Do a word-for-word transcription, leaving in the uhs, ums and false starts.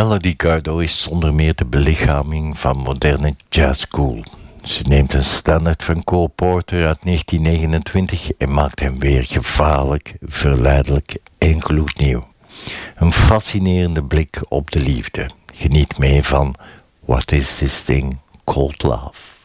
Melody Gardot is zonder meer de belichaming van moderne jazzcool. Ze neemt een standaard van Cole Porter uit negentien negenentwintig en maakt hem weer gevaarlijk, verleidelijk en gloednieuw. Een fascinerende blik op de liefde. Geniet mee van What is this thing called love?